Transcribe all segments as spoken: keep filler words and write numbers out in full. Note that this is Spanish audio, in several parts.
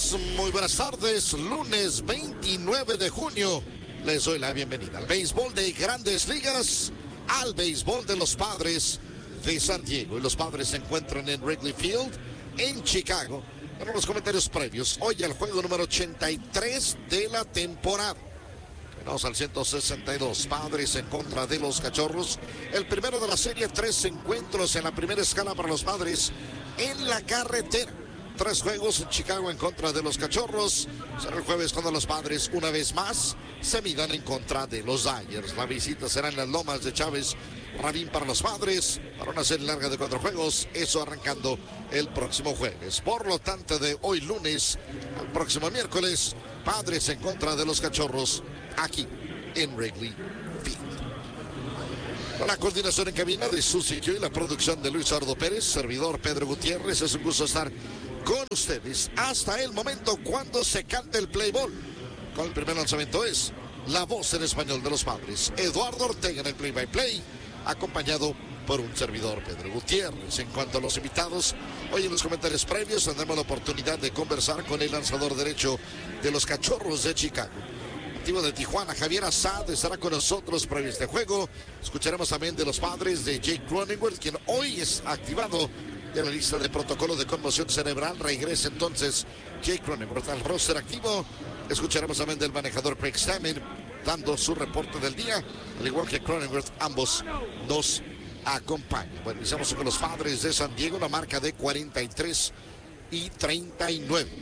días, muy buenas tardes. Lunes veintinueve de junio. Les doy la bienvenida al béisbol de Grandes Ligas, al béisbol de los Padres de San Diego. Y los Padres se encuentran en Wrigley Field, en Chicago. En los comentarios previos, hoy el juego número ochenta y tres de la temporada. Vamos al ciento sesenta y dos, Padres en contra de los Cachorros. El primero de la serie, tres encuentros en la primera escala para los Padres en la carretera. Tres juegos en Chicago en contra de los Cachorros. Será el jueves cuando los Padres, una vez más, se midan en contra de los Dodgers. La visita será en las Lomas de Chávez Rabín para los Padres, para una serie larga de cuatro juegos, eso arrancando el próximo jueves. Por lo tanto, de hoy lunes al próximo miércoles, Padres en contra de los Cachorros, aquí en Wrigley Field. Con la coordinación en cabina de Susi Q y la producción de Luis Ardo Pérez, servidor Pedro Gutiérrez, es un gusto estar con ustedes hasta el momento cuando se cante el play ball. Con el primer lanzamiento es la voz en español de los Padres, Eduardo Ortega en el play by play, acompañado por un servidor Pedro Gutiérrez. En cuanto a los invitados, hoy en los comentarios previos tendremos la oportunidad de conversar con el lanzador derecho de los Cachorros de Chicago, activo de Tijuana, Javier Assad, estará con nosotros previo a este juego. Escucharemos también de los Padres de Jake Cronenworth, quien hoy es activado de la lista de protocolo de conmoción cerebral. Regresa entonces Jake Cronenworth al roster activo. Escucharemos también del manejador Craig Stammen dando su reporte del día, al igual que Cronenworth, ambos nos acompañan. Bueno, iniciamos con los Padres de San Diego, la marca de cuarenta y tres y treinta y nueve.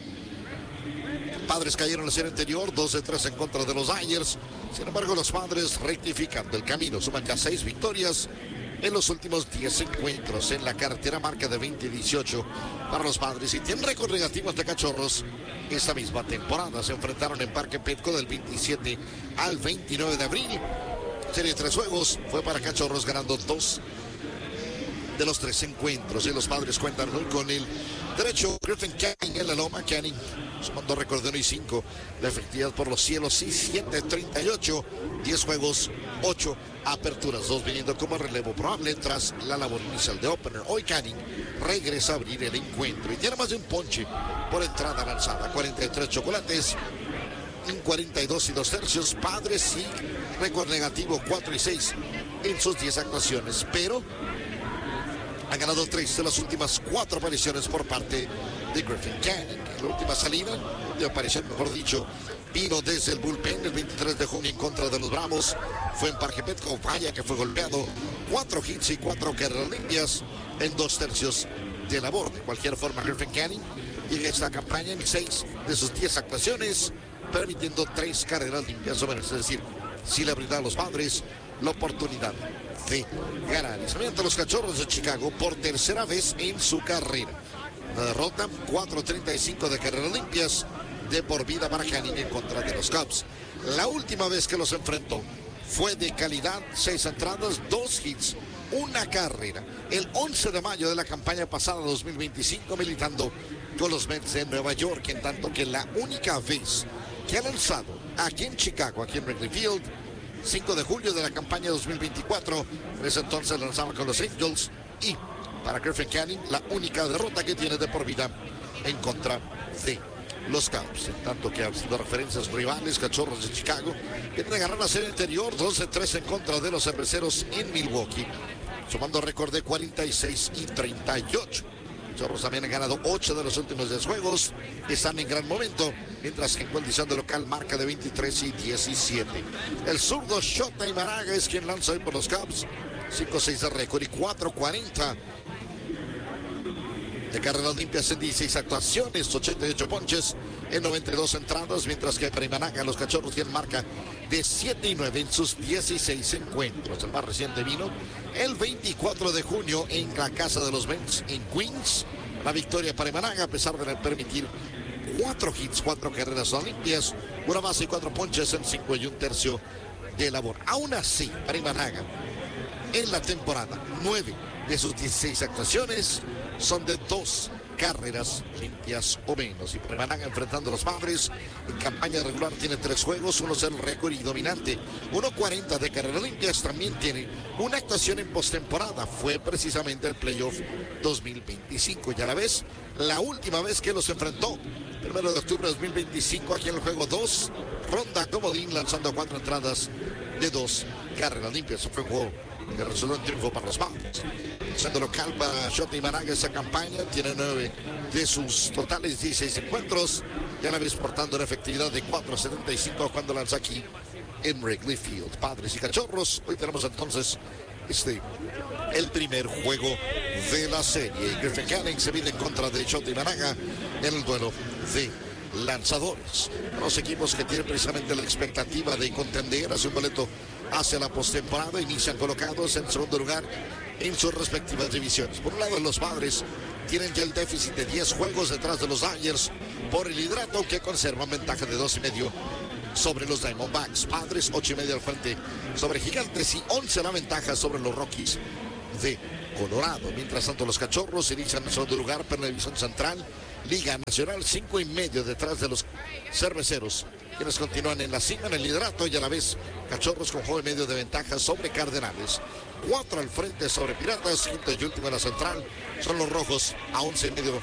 Padres cayeron en la serie anterior, dos de tres en contra de los Dodgers. Sin embargo, los Padres rectificando el camino, suman ya seis victorias en los últimos diez encuentros en la carretera, marca de veinte y dieciocho para los Padres, y tienen récord negativo ante Cachorros esta misma temporada. Se enfrentaron en Parque Petco del veintisiete al veintinueve de abril. Serie de tres juegos, fue para Cachorros, ganando dos de los tres encuentros, y los Padres cuentan hoy con el derecho Griffin Canning en la loma. Canning sumando récord de uno y cinco, la efectividad por los cielos y siete treinta y ocho, diez juegos, ocho aperturas, dos viniendo como relevo probable tras la labor inicial de opener. Hoy Canning regresa a abrir el encuentro y tiene más de un ponche por entrada lanzada, cuarenta y tres chocolates en cuarenta y dos y dos tercios. Padres y récord negativo cuatro y seis en sus diez actuaciones, pero han ganado tres de las últimas cuatro apariciones por parte de Griffin Canning. La última salida de aparición, mejor dicho, vino desde el bullpen el veintitrés de junio en contra de los Bravos. Fue en Parque Petco, vaya que fue golpeado. Cuatro hits y cuatro carreras limpias en dos tercios de labor. De cualquier forma, Griffin Canning llega a esta campaña en seis de sus diez actuaciones, permitiendo tres carreras limpias o menos. Es decir, si le brindan a los Padres la oportunidad de ganar. Y se meten los Cachorros de Chicago por tercera vez en su carrera. La derrota, cuatro treinta y cinco de carreras limpias de por vida para Canning en contra de los Cubs. La última vez que los enfrentó fue de calidad, seis entradas, dos hits, una carrera, el once de mayo de la campaña pasada dos mil veinticinco, militando con los Mets de Nueva York, en tanto que la única vez que ha lanzado aquí en Chicago, aquí en Wrigley Field, cinco de julio de la campaña dos mil veinticuatro, en ese entonces lanzaba con los Angels, y para Griffin Canning la única derrota que tiene de por vida en contra de los Cubs, en tanto que ha sido referencias rivales, Cachorros de Chicago, que de ganar la serie anterior, dos de tres en contra de los cerveceros en Milwaukee, sumando récord de cuarenta y seis y treinta y ocho. Cachorros también han ganado ocho de los últimos diez juegos, están en gran momento, mientras que en condición de local marca de veintitrés y diecisiete. El zurdo Shota Imaraga es quien lanza hoy por los Cubs, cinco seis de récord y cuatro cuarenta de carreras limpias en dieciséis actuaciones, ochenta y ocho ponches en noventa y dos entradas, mientras que para Imanaga los Cachorros tienen marca de siete y nueve en sus dieciséis encuentros. El más reciente vino el veinticuatro de junio en la casa de los Mets en Queens. La victoria para Imanaga, a pesar de permitir cuatro hits, cuatro carreras no limpias, una base y cuatro ponches en cinco y un tercio de labor. Aún así, para Imanaga, en la temporada, nueve de sus dieciséis actuaciones son de dos carreras limpias o menos. Y Imanaga enfrentando a los Padres en campaña regular tiene tres juegos, uno es el récord y dominante, uno cuarenta de carreras limpias. También tiene una actuación en postemporada, fue precisamente el playoff dos mil veinticinco, y a la vez la última vez que los enfrentó Primero de octubre de dos mil veinticinco, aquí en el juego dos. Ronda comodín, lanzando cuatro entradas de dos carreras limpias. Fue un juego que resultó en triunfo para los Padres. Siendo local para Shota Imanaga esa campaña, tiene nueve de sus totales dieciséis encuentros. Ya la vez portando una efectividad de cuatro setenta y cinco cuando lanza aquí en Wrigley Field. Padres y Cachorros, hoy tenemos entonces este, el primer juego de la serie. Griffin Canning se mide en contra de Shota Imanaga en el duelo de lanzadores. Los equipos que tienen precisamente la expectativa de contender hacia un boleto hacia la postemporada inician colocados en segundo lugar en sus respectivas divisiones. Por un lado, los Padres tienen ya el déficit de diez juegos detrás de los Dodgers por el liderato, que conservan ventaja de dos y medio sobre los Diamondbacks. Padres ocho y medio al frente sobre Gigantes y once la ventaja sobre los Rockies de Colorado. Mientras tanto, los Cachorros inician en segundo lugar por la división central. Liga Nacional cinco y medio detrás de los Cerveceros, quienes continúan en la cima en el liderato, y a la vez Cachorros con juego y medio de ventaja sobre Cardenales. Cuatro al frente sobre Piratas, quinto y último en la central son los Rojos a once y medio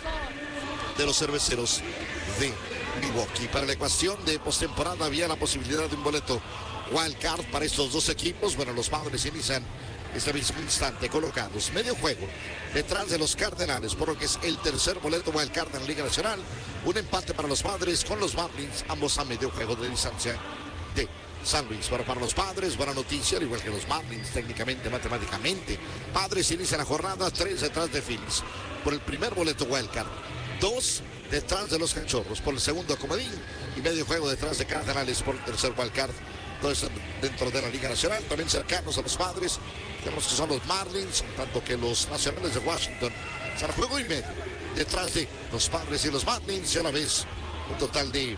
de los Cerveceros de Milwaukee. Para la ecuación de postemporada había la posibilidad de un boleto wild card para estos dos equipos. Bueno, los Padres inician este mismo instante colocados medio juego detrás de los Cardenales, por lo que es el tercer boleto wild card en la Liga Nacional. Un empate para los Padres con los Marlins, ambos a medio juego de distancia de San Luis. Pero para los Padres, buena noticia, al igual que los Marlins, técnicamente, matemáticamente. Padres inicia la jornada tres detrás de Phillies por el primer boleto wild card, dos detrás de los Cachorros por el segundo comodín y medio juego detrás de Cardenales por el tercer wild card. Entonces, dentro de la Liga Nacional, también cercanos a los Padres, tenemos que son los Marlins, tanto que los Nacionales de Washington se juego y medio detrás de los Padres y los Marlins, y a la vez un total de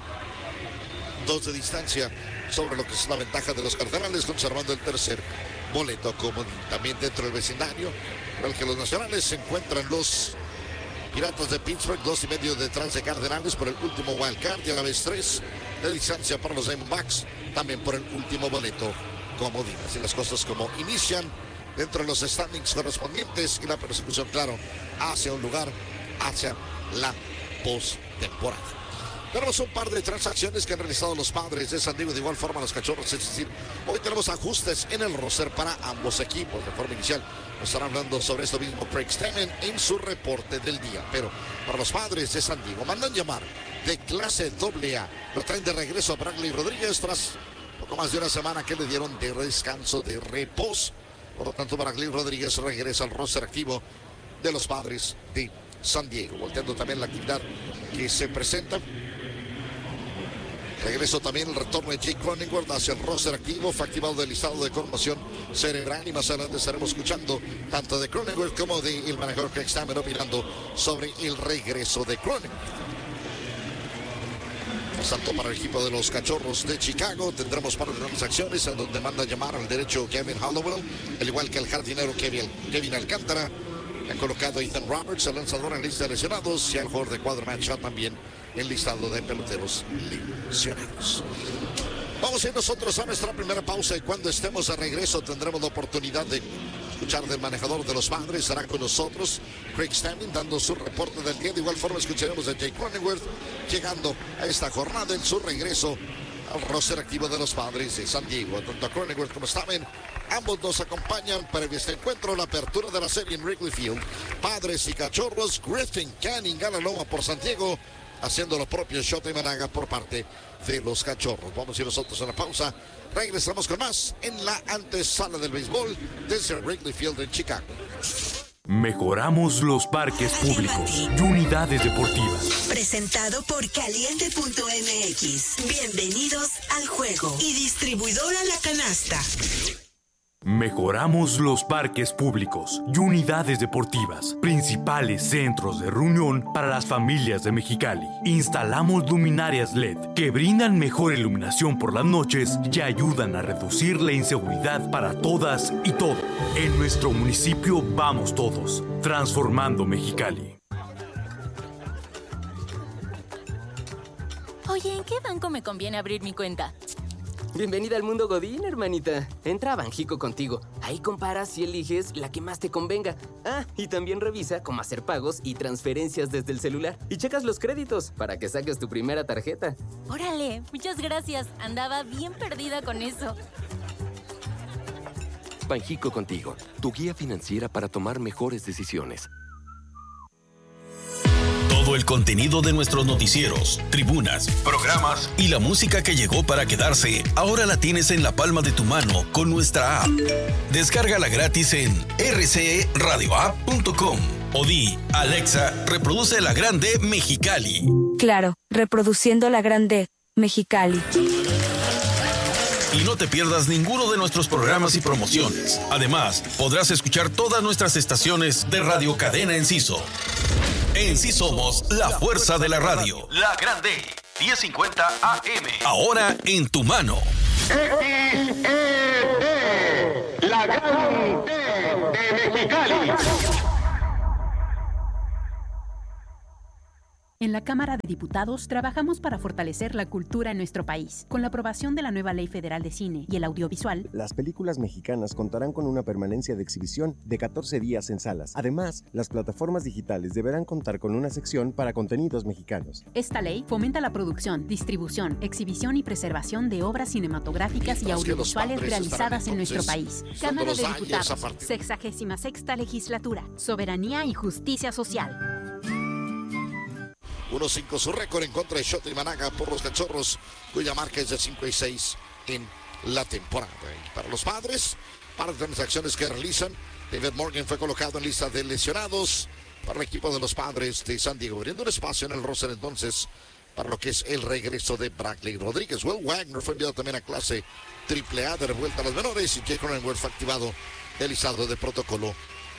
dos de distancia sobre lo que es la ventaja de los Cardenales, conservando el tercer boleto comodín. También dentro del vecindario, en el que los Nacionales se encuentran los Piratas de Pittsburgh, dos y medio detrás de Cardenales por el último wild card, y a la vez tres de distancia para los Diamondbacks, también por el último boleto comodín. Así las cosas como inician dentro de los standings correspondientes, y la persecución, claro, hacia un lugar, hacia la postemporada. Tenemos un par de transacciones que han realizado los Padres de San Diego, de igual forma los Cachorros. Es decir, hoy tenemos ajustes en el roster para ambos equipos. De forma inicial nos estará hablando sobre esto mismo Craig Stammen en su reporte del día. Pero para los Padres de San Diego, mandan llamar de clase doble A. Lo traen de regreso a Bradley Rodríguez tras poco más de una semana que le dieron de descanso, de reposo. Por lo tanto, Bradley Rodríguez regresa al roster activo de los Padres de San Diego. Volteando también la actividad que se presenta. Regreso también el retorno de Jake Cronenworth hacia el roster activo. Fue activado del listado de conmoción cerebral, y más adelante estaremos escuchando tanto de Cronenworth como del de manejador Craig Stammen opinando sobre el regreso de Cronenworth. Tanto para el equipo de los Cachorros de Chicago tendremos par de transacciones en donde manda llamar al derecho Kevin Hollowell, al igual que el jardinero Kevin, Kevin Alcántara. Han colocado a Ethan Roberts, el lanzador, en lista de lesionados, y al jugador de cuadro Matt Shaw también en listado de peloteros lesionados. Vamos a ir nosotros a nuestra primera pausa, y cuando estemos de regreso tendremos la oportunidad de escuchar del manejador de los Padres. Estará con nosotros Craig Stammen dando su reporte del día. De igual forma escucharemos de Jake Cronenworth llegando a esta jornada en su regreso al roster activo de los Padres de San Diego. Tanto a Cronenworth como Stammen, ambos nos acompañan para este encuentro, la apertura de la serie en Wrigley Field. Padres y Cachorros. Griffin Canning gana Loma por San Diego, haciendo lo propio Shota Imanaga por parte de los Cachorros. Vamos a ir nosotros a la pausa. Regresamos con más en la antesala del béisbol desde Wrigley Field en Chicago. Mejoramos los parques públicos y unidades deportivas. Presentado por Caliente punto M X. Bienvenidos al juego. Y distribuidora La Canasta. Mejoramos los parques públicos y unidades deportivas, principales centros de reunión para las familias de Mexicali. Instalamos luminarias L E D que brindan mejor iluminación por las noches y ayudan a reducir la inseguridad para todas y todos. En nuestro municipio vamos todos, transformando Mexicali. Oye, ¿en qué banco me conviene abrir mi cuenta? Bienvenida al mundo Godín, hermanita. Entra a Banjico contigo. Ahí comparas y eliges la que más te convenga. Ah, y también revisa cómo hacer pagos y transferencias desde el celular. Y checas los créditos para que saques tu primera tarjeta. Órale, muchas gracias. Andaba bien perdida con eso. Banjico Contigo, tu guía financiera para tomar mejores decisiones. Todo el contenido de nuestros noticieros, tribunas, programas y la música que llegó para quedarse, ahora la tienes en la palma de tu mano con nuestra app. Descárgala gratis en erre ce e radio app punto com o di, Alexa, reproduce La Grande Mexicali. Claro, reproduciendo La Grande Mexicali. Y no te pierdas ninguno de nuestros programas y promociones. Además, podrás escuchar todas nuestras estaciones de Radio Cadena Enciso. En sí somos la fuerza de la radio. La Grande, diez cincuenta A M. Ahora en tu mano. X E D, La Grande de Mexicali. En la Cámara de Diputados trabajamos para fortalecer la cultura en nuestro país. Con la aprobación de la nueva Ley Federal de Cine y el Audiovisual, las películas mexicanas contarán con una permanencia de exhibición de catorce días en salas. Además, las plataformas digitales deberán contar con una sección para contenidos mexicanos. Esta ley fomenta la producción, distribución, exhibición y preservación de obras cinematográficas y audiovisuales realizadas en nuestro país. Cámara de Diputados, sexagésima sexta legislatura, soberanía y justicia social. uno cinco su récord en contra de Shotri Managa por los Cachorros, cuya marca es de cinco y seis en la temporada. Y para los Padres, para las transacciones que realizan, David Morgan fue colocado en lista de lesionados para el equipo de los Padres de San Diego, abriendo un espacio en el roster entonces para lo que es el regreso de Bradley Rodríguez. Will Wagner fue enviado también a clase triple A de revuelta a las menores, y Jake Cronenworth fue activado del listado de protocolo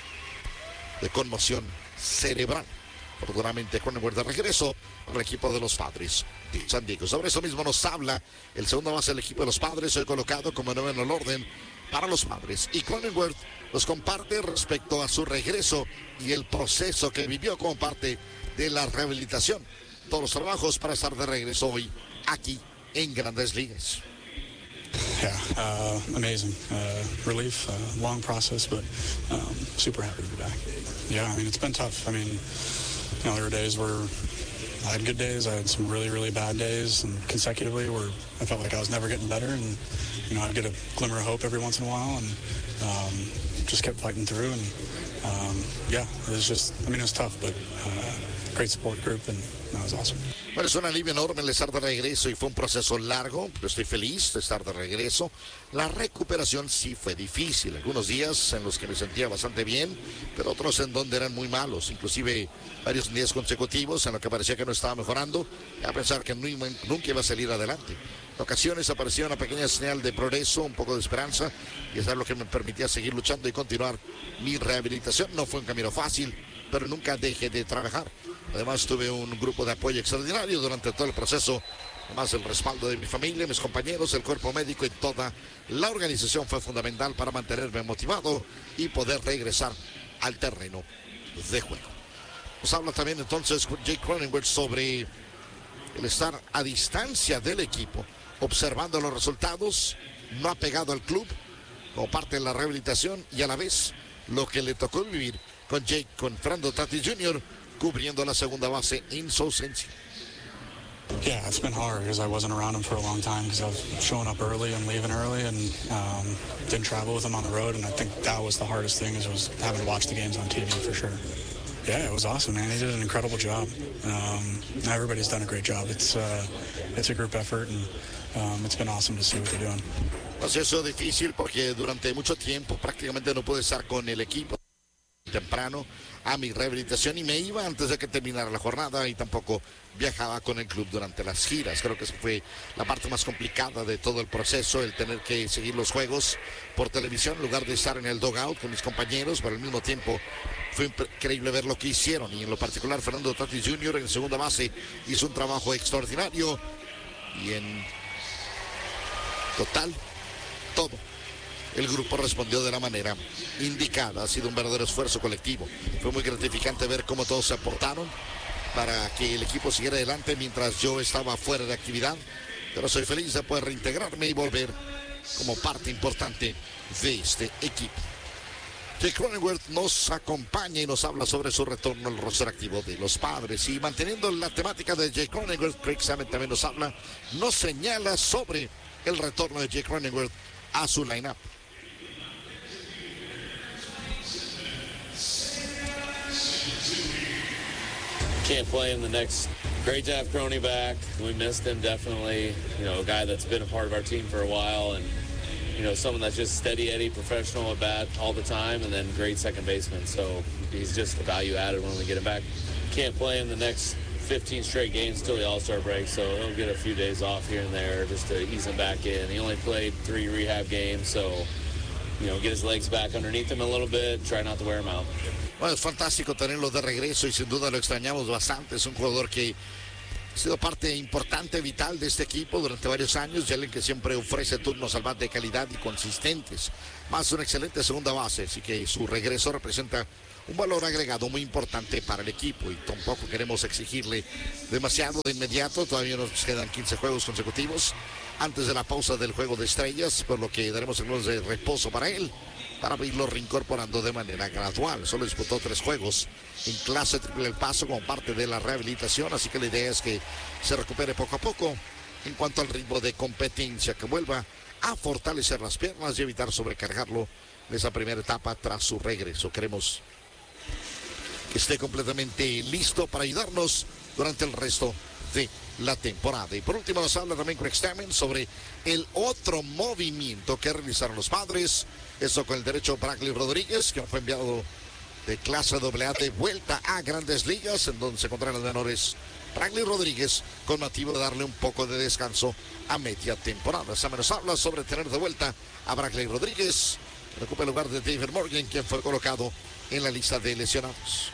de conmoción cerebral. Afortunadamente, Cronenworth de regreso al equipo de los Padres de San Diego. Sobre eso mismo nos habla el segundo base del equipo de los Padres, hoy colocado como nueve en el orden para los Padres. Y Cronenworth nos comparte respecto a su regreso y el proceso que vivió como parte de la rehabilitación. Todos los trabajos para estar de regreso hoy aquí en Grandes Ligas. Yeah, uh, amazing. Uh, relief, uh, long process, but um, super happy to be back. Yeah, I mean, it's been tough. I mean, you know, there were days where I had good days, I had some really, really bad days, and consecutively where I felt like I was never getting better, and, you know, I'd get a glimmer of hope every once in a while, and um, just kept fighting through, and um, yeah, it was just, I mean, it was tough, but uh, great support group, and that was awesome. Bueno, es un alivio enorme el estar de regreso y fue un proceso largo, pero estoy feliz de estar de regreso. La recuperación sí fue difícil, algunos días en los que me sentía bastante bien, pero otros en donde eran muy malos, inclusive varios días consecutivos en los que parecía que no estaba mejorando, a pensar que nunca iba a salir adelante. En ocasiones aparecía una pequeña señal de progreso, un poco de esperanza, y eso es lo que me permitía seguir luchando y continuar mi rehabilitación. No fue un camino fácil, pero nunca dejé de trabajar. Además tuve un grupo de apoyo extraordinario durante todo el proceso, además el respaldo de mi familia, mis compañeros, el cuerpo médico y toda la organización fue fundamental para mantenerme motivado y poder regresar al terreno de juego. Nos habla también entonces Jake Cronenworth sobre el estar a distancia del equipo, observando los resultados, no ha pegado al club como parte de la rehabilitación y a la vez lo que le tocó vivir con Jake, con Fernando Tatis junior cubriendo la segunda base en su ausencia. Yeah, it's been hard because I wasn't around him for a long time because I was showing up early and leaving early, and um, didn't travel with him on the road, and I think that was the hardest thing, is was having to watch the games on T V for sure. Yeah, it was awesome, man. He did an incredible job. Um, everybody's done a great job. It's uh, it's a group effort, and um, it's been awesome to see what they're doing. Proceso difícil porque durante mucho tiempo prácticamente no pude estar con el equipo temprano a mi rehabilitación y me iba antes de que terminara la jornada y tampoco viajaba con el club durante las giras. Creo que esa fue la parte más complicada de todo el proceso, el tener que seguir los juegos por televisión en lugar de estar en el dugout con mis compañeros, pero al mismo tiempo fue increíble ver lo que hicieron, y en lo particular Fernando Tatis junior en segunda base hizo un trabajo extraordinario, y en total todo el grupo respondió de la manera indicada. Ha sido un verdadero esfuerzo colectivo. Fue muy gratificante ver cómo todos se aportaron para que el equipo siguiera adelante mientras yo estaba fuera de actividad. Pero soy feliz de poder reintegrarme y volver como parte importante de este equipo. Jake Cronenworth nos acompaña y nos habla sobre su retorno al roster activo de los Padres. Y manteniendo la temática de Jake Cronenworth, Craig Samet también nos habla, nos señala sobre el retorno de Jake Cronenworth a su lineup. Can't play him the next. Great to have Crony back. We missed him definitely. You know, a guy that's been a part of our team for a while, and you know, someone that's just steady Eddie, professional at bat all the time, and then great second baseman. So he's just a value added when we get him back. Can't play him the next fifteen straight games till the All-Star break, so he'll get a few days off here and there just to ease him back in. He only played three rehab games, so you know, get his legs back underneath him a little bit, try not to wear him out. Bueno, es fantástico tenerlo de regreso y sin duda lo extrañamos bastante. Es un jugador que ha sido parte importante, vital de este equipo durante varios años y alguien que siempre ofrece turnos al bat de calidad y consistentes. Más una excelente segunda base, así que su regreso representa un valor agregado muy importante para el equipo y tampoco queremos exigirle demasiado de inmediato. Todavía nos quedan quince juegos consecutivos antes de la pausa del Juego de Estrellas, por lo que daremos algunos de reposo para él, para irlo reincorporando de manera gradual. Solo disputó tres juegos en clase triple El Paso como parte de la rehabilitación, así que la idea es que se recupere poco a poco en cuanto al ritmo de competencia, que vuelva a fortalecer las piernas y evitar sobrecargarlo en esa primera etapa tras su regreso. Queremos que esté completamente listo para ayudarnos durante el resto de la temporada. Y por último nos habla también Craig Stammen sobre el otro movimiento que realizaron los Padres. Eso con el derecho Bradley Rodríguez, que fue enviado de clase doble A de vuelta a Grandes Ligas, en donde se encuentran los menores Bradley Rodríguez, con motivo de darle un poco de descanso a media temporada. Stammen nos habla sobre tener de vuelta a Bradley Rodríguez, que ocupa el lugar de David Morgan, quien fue colocado en la lista de lesionados.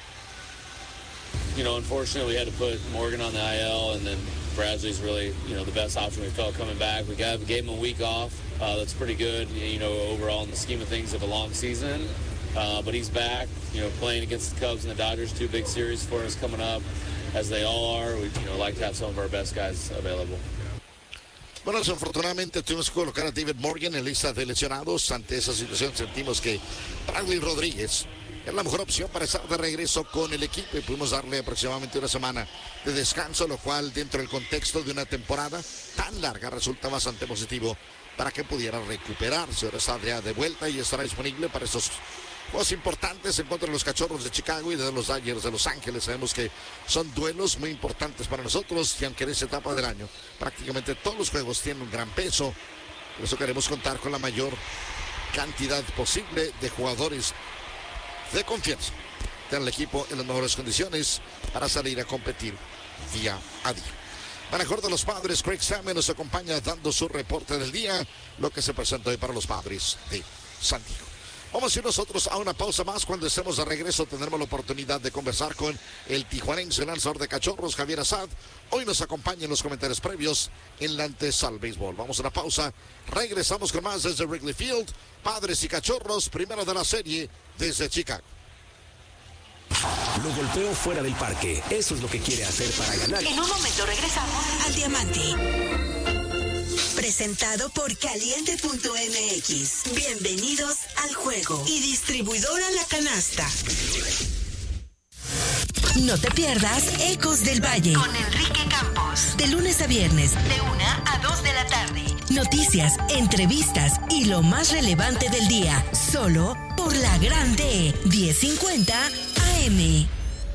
You know, unfortunately, we had to put Morgan on the I L, and then Bradley's really, you know, the best option we felt coming back. We got, gave him a week off. Uh, that's pretty good, you know, overall in the scheme of things of a long season. Uh, but he's back, you know, playing against the Cubs and the Dodgers, two big series for us coming up, as they all are. We, you know, like to have some of our best guys available. Bueno, desafortunadamente tuvimos que colocar a David Morgan en lista de lesionados. Ante esa situación sentimos que Bradley Rodríguez es la mejor opción para estar de regreso con el equipo y pudimos darle aproximadamente una semana de descanso, lo cual dentro del contexto de una temporada tan larga resulta bastante positivo para que pudiera recuperarse. Ahora está ya de vuelta y estará disponible para estos juegos importantes en contra de los Cachorros de Chicago y de los Dodgers de Los Ángeles. Sabemos que son duelos muy importantes para nosotros y aunque en esta etapa del año prácticamente todos los juegos tienen un gran peso, por eso queremos contar con la mayor cantidad posible de jugadores de confianza, tener el equipo en las mejores condiciones para salir a competir día a día. Manejador de los Padres, Craig Stammen, nos acompaña dando su reporte del día, lo que se presenta hoy para los Padres de San Diego. Vamos a ir nosotros a una pausa más. Cuando estemos de regreso tendremos la oportunidad de conversar con el tijuanense lanzador de Cachorros, Javier Assad. Hoy nos acompaña en los comentarios previos en la antesala al béisbol. Vamos a una pausa, regresamos con más desde Wrigley Field. Padres y Cachorros, primero de la serie desde Chicago. Lo golpeó fuera del parque. Eso es lo que quiere hacer para ganar. En un momento regresamos al Diamante. Presentado por Caliente punto M X. Bienvenidos al juego. Y distribuidora La Canasta. No te pierdas Ecos del Valle. Con Enrique Campos. De lunes a viernes. De una a dos de la tarde. Noticias, entrevistas y lo más relevante del día. Solo por La Grande. diez cincuenta A M.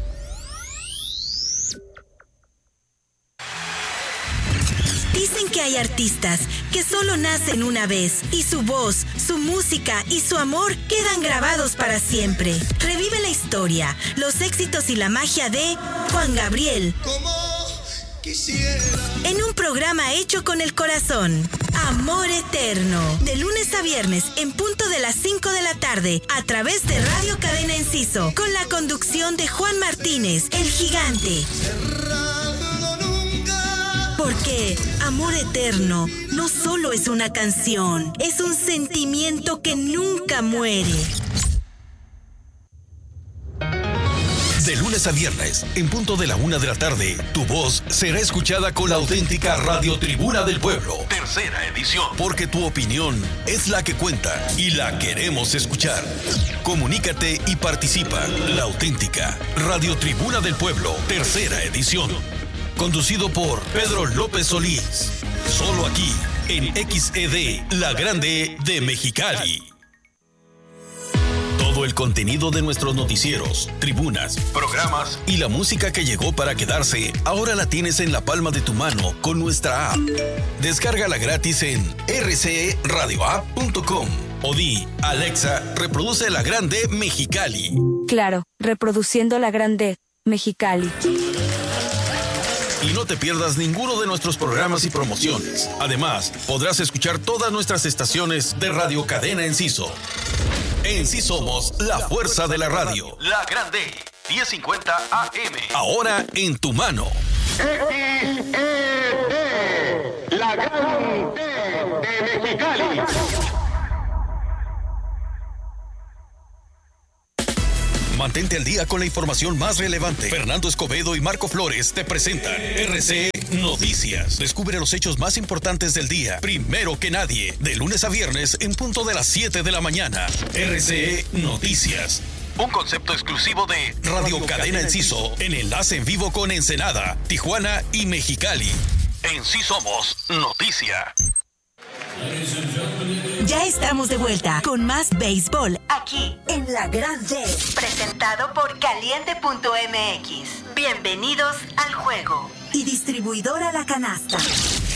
Dicen que hay artistas que solo nacen una vez y su voz, su música y su amor quedan grabados para siempre. Revive la historia, los éxitos y la magia de Juan Gabriel. Como quisiera. En un programa hecho con el corazón. Amor Eterno. De lunes a viernes en punto de las cinco de la tarde a través de Radio Cadena Enciso. Con la conducción de Juan Martínez, el gigante. Porque Amor Eterno no solo es una canción, es un sentimiento que nunca muere. De lunes lunes a viernes, en punto de la una de la tarde, tu voz será escuchada con la auténtica Radio Tribuna del Pueblo. Tercera edición. Porque tu opinión es la que cuenta y la queremos escuchar. Comunícate y participa. La auténtica Radio Tribuna del Pueblo. Tercera edición. Conducido por Pedro López Solís. Solo aquí, en X E D, La Grande de Mexicali. Todo el contenido de nuestros noticieros, tribunas, programas y la música que llegó para quedarse, ahora la tienes en la palma de tu mano con nuestra app. Descárgala gratis en r c e radio app punto com o di, Alexa, reproduce La Grande Mexicali. Claro, reproduciendo La Grande Mexicali. Y no te pierdas ninguno de nuestros programas y promociones. Además, podrás escuchar todas nuestras estaciones de Radio Cadena Enciso. En sí somos la fuerza de la radio. La Grande, diez cincuenta A M. Ahora en tu mano. X E D, La Grande de Mexicali. Mantente al día con la información más relevante. Fernando Escobedo y Marco Flores te presentan R C E Noticias. Descubre los hechos más importantes del día, primero que nadie, de lunes a viernes en punto de las siete de la mañana. R C E Noticias. Un concepto exclusivo de Radio Cadena Enciso, en enlace en vivo con Ensenada, Tijuana y Mexicali. En sí somos noticia. Ya estamos de vuelta con más béisbol aquí en La Grande, presentado por caliente punto m x. Bienvenidos al juego. Y distribuidora La Canasta.